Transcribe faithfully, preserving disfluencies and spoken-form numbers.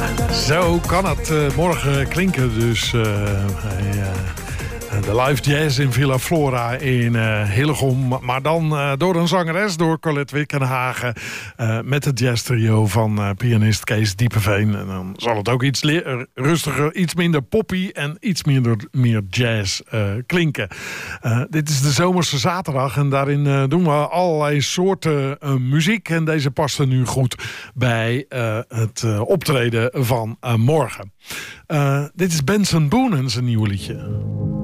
Zo kan het uh, morgen klinken. Dus uh, bij, uh, de live jazz in Villa Flora in uh, Hillegom. Maar dan uh, door een zangeres, door Colette Wickenhagen. Uh, met het jazztrio van uh, pianist Kees Diepeveen. En dan zal het ook iets rustiger, iets minder poppy en iets minder meer jazz uh, klinken. Uh, dit is de zomerse zaterdag en daarin uh, doen we allerlei soorten uh, muziek. En deze past er nu goed bij uh, het uh, optreden van uh, morgen. Uh, dit is Benson Boone en zijn nieuwe liedje.